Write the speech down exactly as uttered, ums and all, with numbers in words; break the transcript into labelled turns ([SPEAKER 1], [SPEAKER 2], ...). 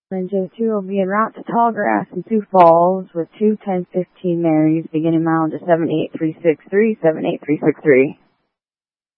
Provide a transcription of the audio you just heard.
[SPEAKER 1] And J two will be en route to Tallgrass in Sioux Falls with two ten fifteen Marys, beginning mileage of seven eight three six three, seven eight three six three.